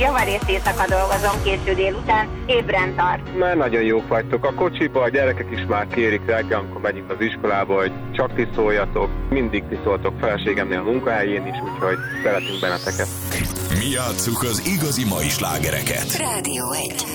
javarészt éjszaka dolgozom, késő délután, ébren tart. Már nagyon jók vagytok. A kocsiba a gyerekek is már kérik reggel, amikor megyünk az iskolába, hogy csak ti szóljatok. Mindig ti szóltok feleségemnél a munkahelyén is, úgyhogy szeretünk benneteket. Mi játsszuk az igazi mai slágereket. Rádió 1.